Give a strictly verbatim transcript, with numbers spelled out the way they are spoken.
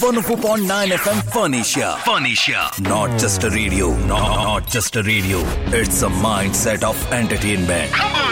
one oh four point nine F M Furnisher. Furnisher. Not just a radio. Not, not just a radio. It's a mindset of entertainment. Come on.